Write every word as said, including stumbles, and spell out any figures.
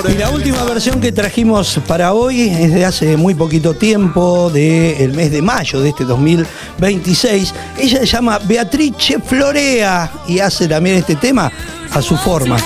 Y la última versión que trajimos para hoy es de hace muy poquito tiempo, del mes de mayo de este dos mil veintiséis. Ella se llama Beatrice Florea y hace también este tema a su forma.